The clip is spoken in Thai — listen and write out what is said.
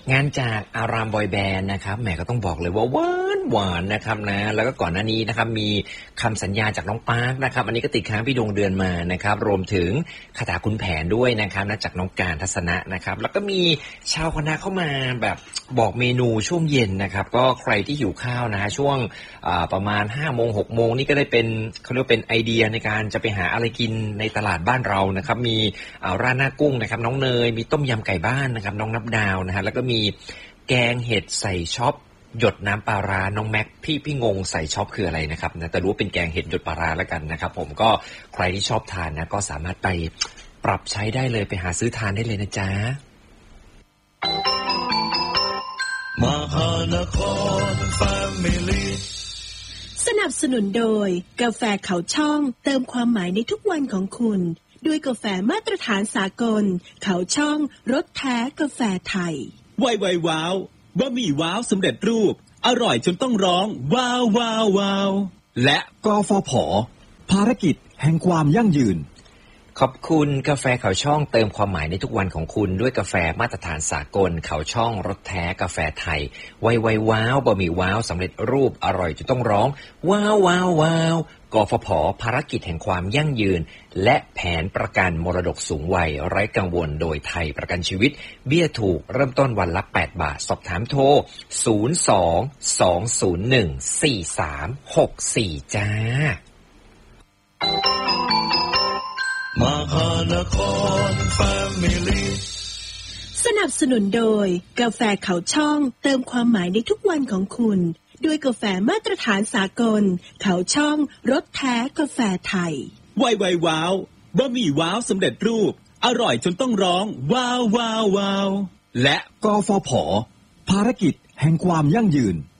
งานจากอารามบอยแบนด์นะครับแหมก็ต้องบอกเลยว่าหวานนะครับนะแล้วก็ก่อนหน้านี้นะครับมีคำสัญญาจากน้องปาร์คนะครับอันนี้ก็ติดค้างพี่ดวงเดือนมานะครับรวมถึงคาถาคุณแผนด้วยนะครับนะจากน้องการทัศนะนะครับแล้วก็มีชาวคณะเข้ามาแบบบอกเมนูช่วงเย็นนะครับก็ใครที่หิวข้าวนะฮะช่วงประมาณ5 โมง 6 โมงนี่ก็ได้เป็นเขาเรียกเป็นไอเดียในการจะไปหาอะไรกินในตลาดบ้านเรานะครับมีราดหน้ากุ้งนะครับน้องเนยมีต้มยำไก่บ้านนะครับน้องนับดาวนะฮะแล้วก็มีแกงเห็ดใส่ช็อปหยดน้ำปลาร้าน้องแม็กพี่งงใส่ช็อปคืออะไรนะครับนะแต่รู้ว่าเป็นแกงเห็ดหยดปลาร้าแล้วกันนะครับผมก็ใครที่ชอบทานนะก็สามารถไปปรับใช้ได้เลยไปหาซื้อทานได้เลยนะจ๊ะมหานครแฟมิลี่สนับสนุนโดยกาแฟเขาช่องเติมความหมายในทุกวันของคุณด้วยกาแฟมาตรฐานสากลเขาช่องรสแท้กาแฟไทยว้าวบะหมี่ว้าวสำเร็จรูปอร่อยจนต้องร้องว้าวและกฟผ.ภารกิจแห่งความยั่งยืนขอบคุณกาแฟเขาช่องเติมความหมายในทุกวันของคุณด้วยกาแฟมาตรฐานสากลเขาช่องรสแท้กาแฟไทยว้าวบะหมี่ว้าวสำเร็จรูปอร่อยจนต้องร้องว้าวกฟผ.ภารกิจแห่งความยั่งยืนและแผนประกันมรดกสูงวัยไร้กังวลโดยไทยประกันชีวิตเบี้ยถูกเริ่มต้นวันละ8 บาทสอบถามโทร02-201-4364จ้ามหานครแฟมิลี่สนับสนุนโดยกาแฟเขาช่องเติมความหมายในทุกวันของคุณด้วยกาแฟมาตรฐานสากลเขาช่องรสแท้กาแฟไทยว้าวบะหมี่ว้าวสำเร็จรูปอร่อยจนต้องร้องว้าวและกฟผ.ภารกิจแห่งความยั่งยืน